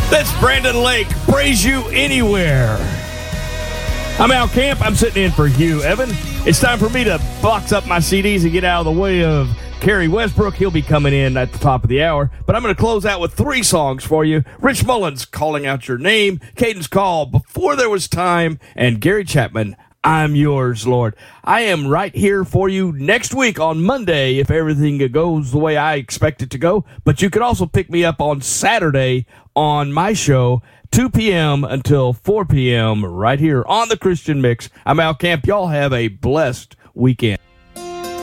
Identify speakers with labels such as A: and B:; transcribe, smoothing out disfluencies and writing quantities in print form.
A: That's Brandon Lake. Praise you anywhere. I'm Al Camp. I'm sitting in for Hugh Evan. It's time for me to box up my CDs and get out of the way of Kerry Westbrook. He'll be coming in at the top of the hour. But I'm going to close out with 3 songs for you. Rich Mullins, Calling Out Your Name. Caden's Call, Before There Was Time. And Gary Chapman, I'm Yours, Lord. I am right here for you next week on Monday if everything goes the way I expect it to go. But you can also pick me up on Saturday on my show, 2 p.m. until 4 p.m. right here on the Christian Mix. I'm Al Camp. Y'all have a blessed weekend.